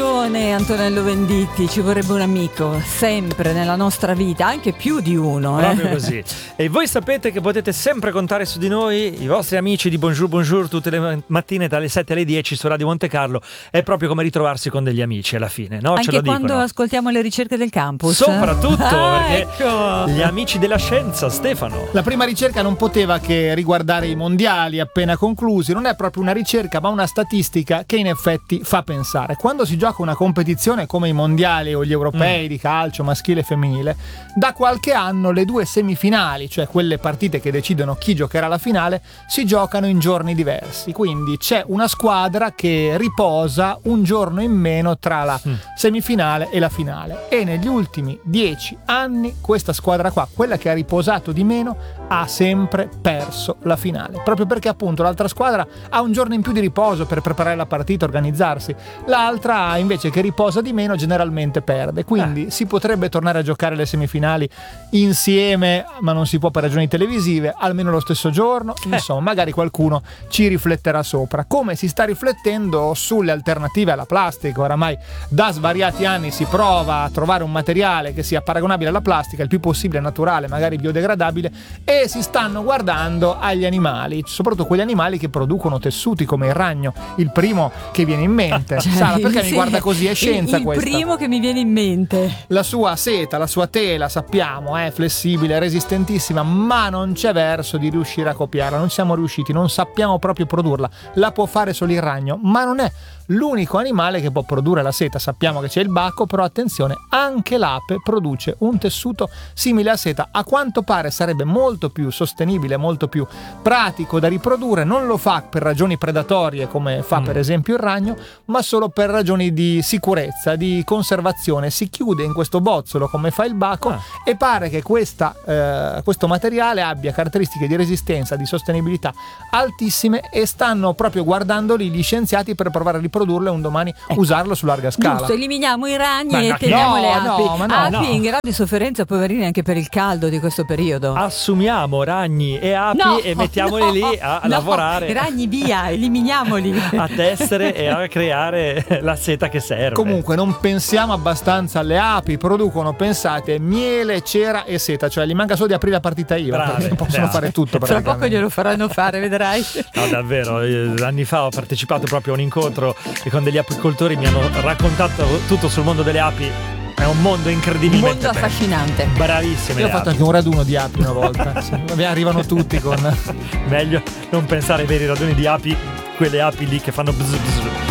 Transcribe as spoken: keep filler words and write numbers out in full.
ragione Antonello Venditti, ci vorrebbe un amico sempre nella nostra vita, anche più di uno. Eh? Proprio così. E voi sapete che potete sempre contare su di noi, i vostri amici di Bonjour Bonjour, tutte le mattine dalle sette alle dieci su Radio Monte Carlo. È proprio come ritrovarsi con degli amici alla fine, no? Anche Ce lo quando dicono. ascoltiamo le ricerche del campus. Soprattutto ah, perché ecco. gli amici della scienza, Stefano. La prima ricerca non poteva che riguardare i mondiali appena conclusi. Non è proprio una ricerca, ma una statistica che in effetti fa pensare. Quando si gioca una competizione come i mondiali o gli europei mm. di calcio maschile e femminile, da qualche anno le due semifinali, cioè quelle partite che decidono chi giocherà la finale, si giocano in giorni diversi. Quindi c'è una squadra che riposa un giorno in meno tra la mm. semifinale e la finale. E negli ultimi dieci anni questa squadra qua, quella che ha riposato di meno, ha sempre perso la finale, proprio perché appunto l'altra squadra ha un giorno in più di riposo per preparare la partita, organizzarsi. L'altra invece, che riposa di meno, generalmente perde. Quindi eh. si potrebbe tornare a giocare le semifinali insieme, ma non si può per ragioni televisive, almeno lo stesso giorno. Insomma, eh. magari qualcuno ci rifletterà sopra, come si sta riflettendo sulle alternative alla plastica. Oramai da svariati anni si prova a trovare un materiale che sia paragonabile alla plastica, il più possibile naturale, magari biodegradabile, e si stanno guardando agli animali, soprattutto quegli animali che producono tessuti come il ragno, il primo che viene in mente. Cioè, Sara, perché sì, mi guarda così? È scienza il, il questa. Il primo che mi viene in mente. La sua seta, la sua tela, sappiamo, è flessibile, resistentissima, ma non c'è verso di riuscire a copiarla. Non siamo riusciti, non sappiamo proprio produrla. La può fare solo il ragno, ma non è l'unico animale che può produrre la seta. Sappiamo che c'è il bacco, però attenzione, anche l'ape produce un tessuto simile a seta. A quanto pare sarebbe molto più sostenibile, molto più pratico da riprodurre. Non lo fa per ragioni predatorie come fa mm. per esempio il ragno, ma solo per ragioni di sicurezza, di conservazione. Si chiude in questo bozzolo come fa il bacco ah. e pare che questa, eh, questo materiale abbia caratteristiche di resistenza, di sostenibilità altissime, e stanno proprio guardando lì gli scienziati per provare a riprodurlo e un domani ecco. usarlo su larga scala. Giusto, eliminiamo i ragni ma e no, teniamo no, le api. No, ma no, api no. in grado di sofferenza, poverini, anche per il caldo di questo periodo. Assumiamo ragni e api no, e mettiamoli no, lì a no, lavorare. I ragni via, eliminiamoli. A tessere e a creare la seta che serve. Comunque non pensiamo abbastanza alle api. Producono, pensate, miele, cera e seta. Cioè gli manca solo di aprire la partita I V A. Brave, possono brave. fare tutto. Tra poco glielo faranno fare, vedrai. No, davvero, anni fa ho partecipato proprio a un incontro e con degli apicoltori mi hanno raccontato tutto sul mondo delle api. È un mondo incredibilmente Un mondo bello. Affascinante. Bravissime. Io ho le fatto api. anche un raduno di api una volta. Sì, arrivano tutti con Meglio non pensare ai veri raduni di api, quelle api lì che fanno bzz bzz.